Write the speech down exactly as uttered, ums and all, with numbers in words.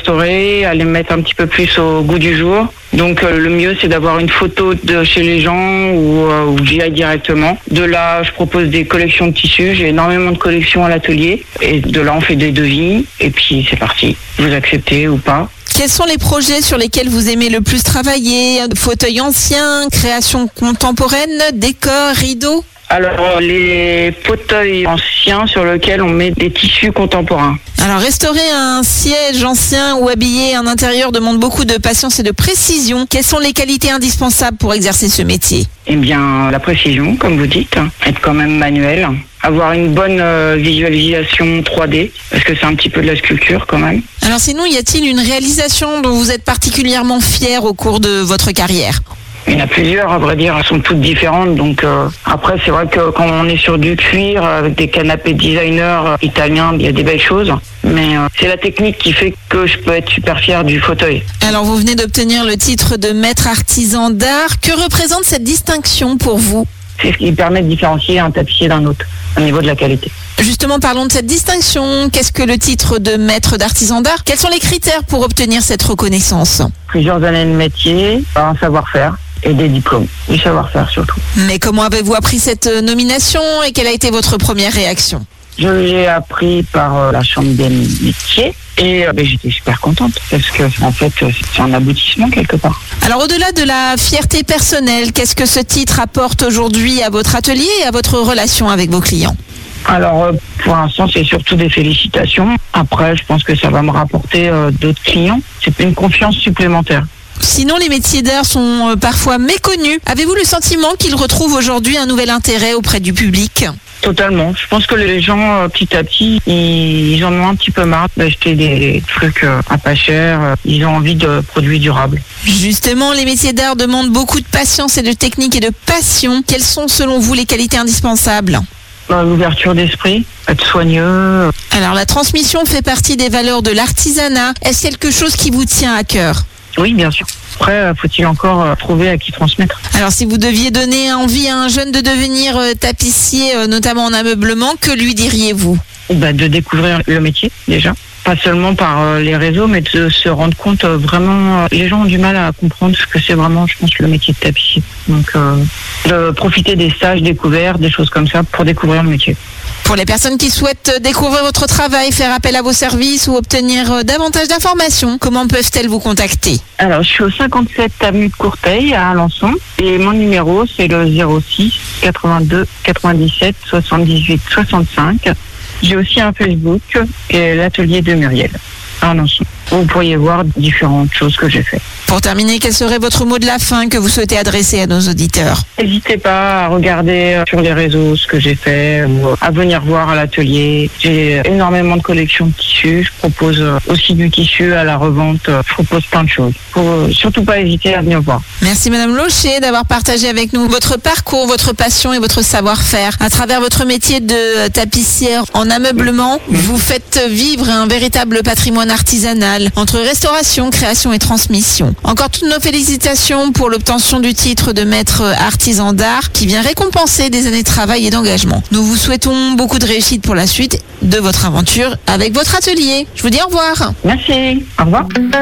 restaurer, à les mettre un petit peu plus au goût du jour. Donc euh, le mieux, c'est d'avoir une photo de chez les gens ou, euh, ou j'y aille directement. De là, je propose des collections de tissus. J'ai énormément de collections à l'atelier. Et de là, on fait des devis. Et puis, c'est parti. Vous acceptez ou pas. Quels sont les projets sur lesquels vous aimez le plus travailler? Fauteuils anciens, création contemporaine, décors, rideaux? Alors, les fauteuils anciens sur lesquels on met des tissus contemporains. Alors, restaurer un siège ancien ou habiller un intérieur demande beaucoup de patience et de précision. Quelles sont les qualités indispensables pour exercer ce métier? Eh bien, la précision, comme vous dites, être quand même manuel, avoir une bonne euh, visualisation trois D, parce que c'est un petit peu de la sculpture quand même. Alors sinon, y a-t-il une réalisation dont vous êtes particulièrement fier au cours de votre carrière? Il y en a plusieurs, à vrai dire, elles sont toutes différentes. Donc euh, après, c'est vrai que quand on est sur du cuir, avec des canapés designer euh, italiens, il y a des belles choses. Mais euh, c'est la technique qui fait que je peux être super fier du fauteuil. Alors vous venez d'obtenir le titre de maître artisan d'art. Que représente cette distinction pour vous? C'est ce qui permet de différencier un tapissier d'un autre, au niveau de la qualité. Justement, parlons de cette distinction. Qu'est-ce que le titre de maître d'artisan d'art? Quels sont les critères pour obtenir cette reconnaissance? Plusieurs années de métier, un savoir-faire et des diplômes. Du savoir-faire surtout. Mais comment avez-vous appris cette nomination et quelle a été votre première réaction? Je l'ai appris par euh, la chambre des métiers et euh, ben, j'étais super contente parce que en fait c'est un aboutissement quelque part. Alors au-delà de la fierté personnelle, qu'est-ce que ce titre apporte aujourd'hui à votre atelier et à votre relation avec vos clients? Alors euh, pour l'instant c'est surtout des félicitations. Après je pense que ça va me rapporter euh, d'autres clients. C'est une confiance supplémentaire. Sinon, les métiers d'art sont euh, parfois méconnus. Avez-vous le sentiment qu'ils retrouvent aujourd'hui un nouvel intérêt auprès du public? Totalement. Je pense que les gens, euh, petit à petit, ils, ils en ont un petit peu marre d'acheter des trucs euh, à pas cher. Euh, ils ont envie de produits durables. Justement, les métiers d'art demandent beaucoup de patience et de technique et de passion. Quelles sont, selon vous, les qualités indispensables? Euh, L'ouverture d'esprit, être soigneux. Alors, la transmission fait partie des valeurs de l'artisanat. Est-ce quelque chose qui vous tient à cœur? Oui, bien sûr. Après, faut-il encore euh, trouver à qui transmettre. Alors, si vous deviez donner envie à un jeune de devenir euh, tapissier, euh, notamment en ameublement, que lui diriez-vous? Bah, de découvrir le métier, déjà. Pas seulement par euh, les réseaux, mais de se rendre compte euh, vraiment... Euh, les gens ont du mal à comprendre ce que c'est vraiment, je pense, le métier de tapissier. Donc, euh, de profiter des stages découverts, des choses comme ça, pour découvrir le métier. Pour les personnes qui souhaitent découvrir votre travail, faire appel à vos services ou obtenir davantage d'informations, comment peuvent-elles vous contacter? Alors, je suis au cinquante-sept avenue de Courteil à Alençon et mon numéro, c'est le zéro six quatre-vingt-deux quatre-vingt-dix-sept soixante-dix-huit soixante-cinq. J'ai aussi un Facebook et l'atelier de Muriel à Alençon. Vous pourriez voir différentes choses que j'ai fait. Pour terminer, quel serait votre mot de la fin que vous souhaitez adresser à nos auditeurs? N'hésitez pas à regarder sur les réseaux ce que j'ai fait ou à venir voir à l'atelier. J'ai énormément de collections de tissus. Je propose aussi du tissu à la revente. Je propose plein de choses. Faut surtout pas hésiter à venir voir. Merci Madame Locher d'avoir partagé avec nous votre parcours, votre passion et votre savoir-faire. À travers votre métier de tapissière en ameublement, vous faites vivre un véritable patrimoine artisanal entre restauration, création et transmission. Encore toutes nos félicitations pour l'obtention du titre de maître artisan d'art qui vient récompenser des années de travail et d'engagement. Nous vous souhaitons beaucoup de réussite pour la suite de votre aventure avec votre atelier. Je vous dis au revoir. Merci. Au revoir.